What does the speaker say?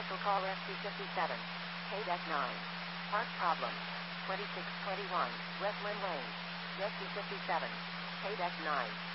Cancel call SC57. KDEC 9. Park problem. 2621 West Lynn Lane. SC57. KDEC 9.